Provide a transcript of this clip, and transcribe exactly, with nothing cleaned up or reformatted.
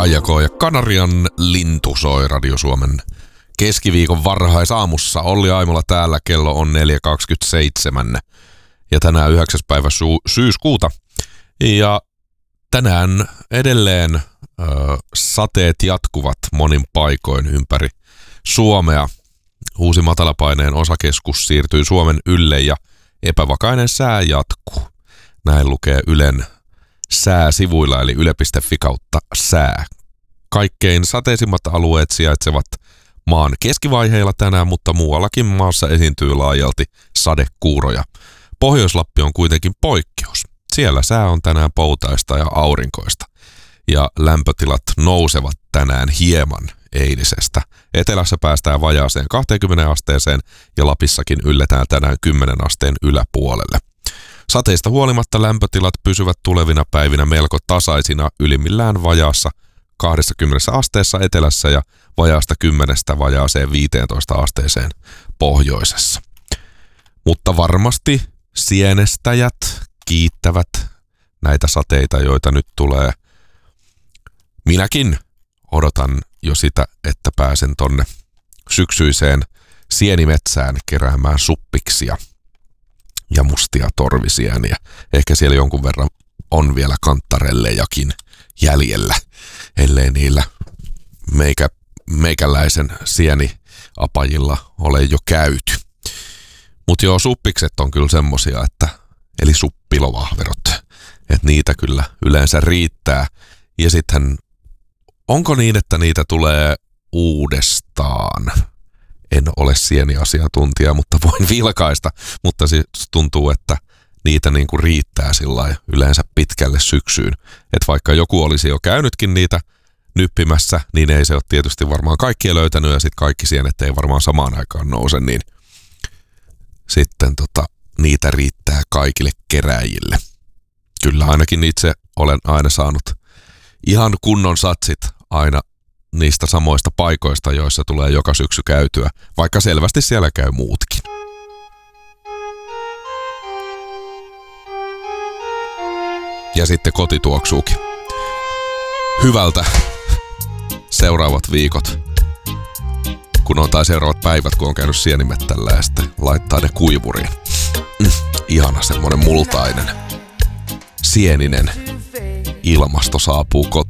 Kaija K. ja Kanarian lintu soi Radio Suomen keskiviikon varhaisaamussa. Olli Aimola täällä, kello on neljä kaksikymmentäseitsemän ja tänään yhdeksäs päivä sy- syyskuuta. Ja tänään edelleen ö, sateet jatkuvat monin paikoin ympäri Suomea. Uusi matalapaineen osakeskus siirtyy Suomen ylle ja epävakainen sää jatkuu. Näin lukee Ylen sääsivuilla eli yle piste fi kautta sää. Kaikkein sateisimmat alueet sijaitsevat maan keskivaiheilla tänään, mutta muuallakin maassa esiintyy laajalti sadekuuroja. Pohjois-Lappi on kuitenkin poikkeus. Siellä sää on tänään poutaista ja aurinkoista. Ja lämpötilat nousevat tänään hieman eilisestä. Etelässä päästään vajaaseen kaksikymmentä asteeseen ja Lapissakin ylletään tänään kymmenen asteen yläpuolelle. Sateista huolimatta lämpötilat pysyvät tulevina päivinä melko tasaisina, ylimmillään vajaassa kaksikymmentä asteessa etelässä ja vajaasta kymmenestä vajaaseen viiteentoista asteeseen pohjoisessa. Mutta varmasti sienestäjät kiittävät näitä sateita, joita nyt tulee. Minäkin odotan jo sitä, että pääsen tonne syksyiseen sienimetsään keräämään suppiksia ja mustia torvisieniä. Ehkä siellä jonkun verran on vielä kanttarellejakin jäljellä, ellei niillä meikä, meikäläisen sieniapajilla ole jo käyty. Mutta joo, suppikset on kyllä semmosia, että, eli suppilovahverot, että niitä kyllä yleensä riittää. Ja sitten onko niin, että niitä tulee uudestaan? En ole sieniasiantuntija, mutta voin vilkaista, mutta siis tuntuu, että niitä niin kuin riittää sillai yleensä pitkälle syksyyn. Että vaikka joku olisi jo käynytkin niitä nyppimässä, niin ei se ole tietysti varmaan kaikkia löytänyt ja sitten kaikki sienet ei varmaan samaan aikaan nouse, niin sitten tota, niitä riittää kaikille keräjille. Kyllä ainakin itse olen aina saanut ihan kunnon satsit aina niistä samoista paikoista, joissa tulee joka syksy käytyä, vaikka selvästi siellä käy muutkin. Ja sitten koti tuoksuukin hyvältä seuraavat viikot, kun on tai seuraavat päivät, kun on käynyt sienimettällä ja sitten laittaa ne kuivuriin. Mm, ihana semmonen multainen, sieninen ilmasto saapuu kotiin.